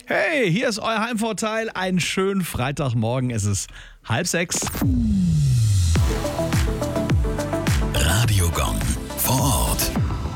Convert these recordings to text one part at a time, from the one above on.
Hey, hier ist euer Heimvorteil. Einen schönen Freitagmorgen. Es ist 5:30. Radio Gong vor Ort.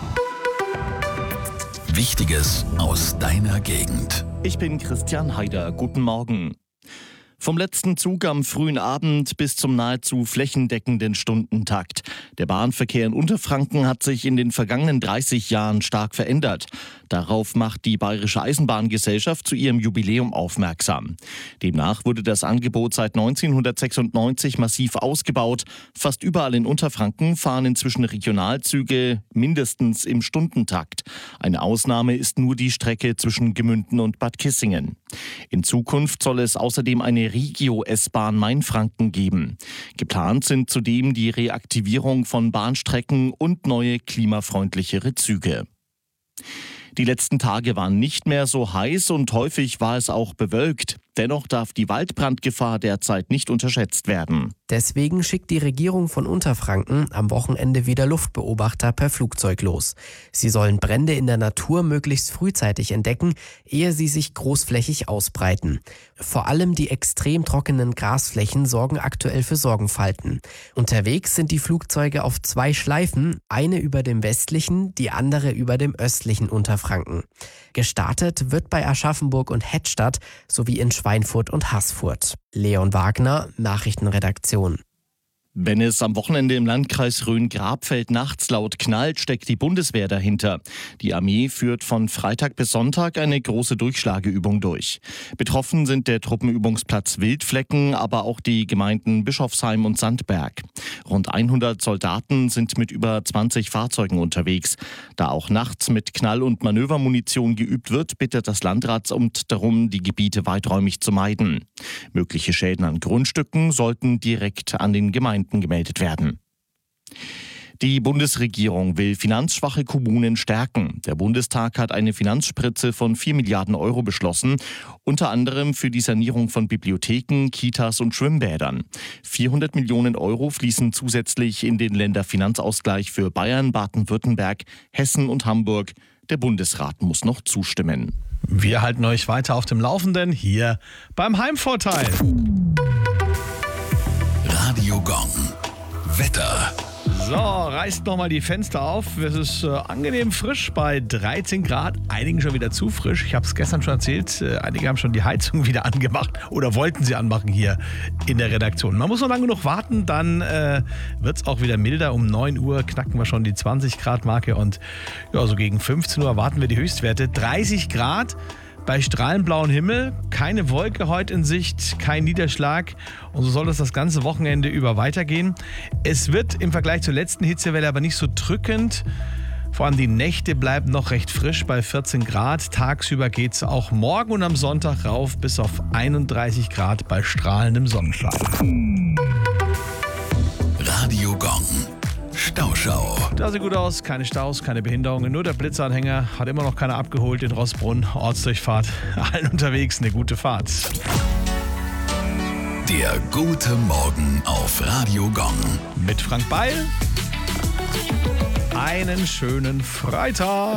Wichtiges aus deiner Gegend. Ich bin Christian Haider. Guten Morgen. Vom letzten Zug am frühen Abend bis zum nahezu flächendeckenden Stundentakt. Der Bahnverkehr in Unterfranken hat sich in den vergangenen 30 Jahren stark verändert. Darauf macht die Bayerische Eisenbahngesellschaft zu ihrem Jubiläum aufmerksam. Demnach wurde das Angebot seit 1996 massiv ausgebaut. Fast überall in Unterfranken fahren inzwischen Regionalzüge mindestens im Stundentakt. Eine Ausnahme ist nur die Strecke zwischen Gemünden und Bad Kissingen. In Zukunft soll es außerdem eine Regio-S-Bahn Mainfranken geben. Geplant sind zudem die Reaktivierung von Bahnstrecken und neue klimafreundlichere Züge. Die letzten Tage waren nicht mehr so heiß und häufig war es auch bewölkt. Dennoch darf die Waldbrandgefahr derzeit nicht unterschätzt werden. Deswegen schickt die Regierung von Unterfranken am Wochenende wieder Luftbeobachter per Flugzeug los. Sie sollen Brände in der Natur möglichst frühzeitig entdecken, ehe sie sich großflächig ausbreiten. Vor allem die extrem trockenen Grasflächen sorgen aktuell für Sorgenfalten. Unterwegs sind die Flugzeuge auf 2 Schleifen, eine über dem westlichen, die andere über dem östlichen Unterfranken. Gestartet wird bei Aschaffenburg und Hettstadt sowie in Schweinfurt und Haßfurt. Leon Wagner, Nachrichtenredaktion. Wenn es am Wochenende im Landkreis Rhön-Grabfeld nachts laut knallt, steckt die Bundeswehr dahinter. Die Armee führt von Freitag bis Sonntag eine große Durchschlageübung durch. Betroffen sind der Truppenübungsplatz Wildflecken, aber auch die Gemeinden Bischofsheim und Sandberg. Rund 100 Soldaten sind mit über 20 Fahrzeugen unterwegs. Da auch nachts mit Knall- und Manövermunition geübt wird, bittet das Landratsamt darum, die Gebiete weiträumig zu meiden. Mögliche Schäden an Grundstücken sollten direkt an den Gemeinden gemeldet werden. Die Bundesregierung will finanzschwache Kommunen stärken. Der Bundestag hat eine Finanzspritze von 4 Milliarden Euro beschlossen, unter anderem für die Sanierung von Bibliotheken, Kitas und Schwimmbädern. 400 Millionen Euro fließen zusätzlich in den Länderfinanzausgleich für Bayern, Baden-Württemberg, Hessen und Hamburg. Der Bundesrat muss noch zustimmen. Wir halten euch weiter auf dem Laufenden hier beim Heimvorteil. Radio Gong. Wetter. So, reißt nochmal die Fenster auf. Es ist angenehm frisch bei 13 Grad. Einigen schon wieder zu frisch. Ich habe es gestern schon erzählt. Einige haben schon die Heizung wieder angemacht oder wollten sie anmachen hier in der Redaktion. Man muss noch lange genug warten, dann wird es auch wieder milder. Um 9 Uhr knacken wir schon die 20 Grad Marke und ja, so gegen 15 Uhr erwarten wir die Höchstwerte. 30 Grad. Bei strahlend blauem Himmel, keine Wolke heute in Sicht, kein Niederschlag und so soll das ganze Wochenende über weitergehen. Es wird im Vergleich zur letzten Hitzewelle aber nicht so drückend. Vor allem die Nächte bleiben noch recht frisch bei 14 Grad. Tagsüber geht es auch morgen und am Sonntag rauf bis auf 31 Grad bei strahlendem Sonnenschein. Radio Gong. Stauschau. Da sieht gut aus, keine Staus, keine Behinderungen, nur der Blitzanhänger hat immer noch keiner abgeholt in Rossbrunn. Ortsdurchfahrt, allen unterwegs eine gute Fahrt. Der gute Morgen auf Radio Gong. Mit Frank Beil. Einen schönen Freitag.